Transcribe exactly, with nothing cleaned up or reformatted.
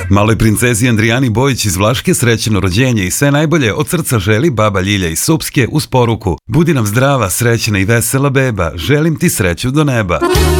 Maloj princezi Andrijani Bojić iz Vlaške srećno rođenje i sve najbolje od srca želi baba Ljilja iz Supske uz poruku: budi nam zdrava, srećna i vesela beba, želim ti sreću do neba.